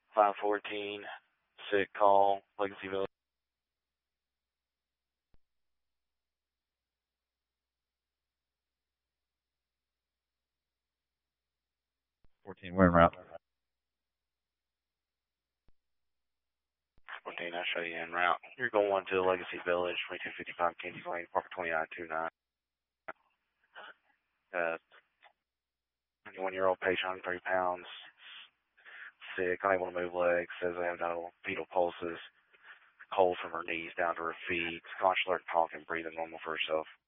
514, sick call, Legacy Village. 14, we're en route. 14, I'll show you en route. You're going to Legacy Village, 2255 Candy Lane, Parker 2929. 21-year-old patient, 130 pounds, sick, unable to move legs, says they have no fetal pulses, cold from her knees down to her feet, conscious, alert, talking, breathing normal for herself.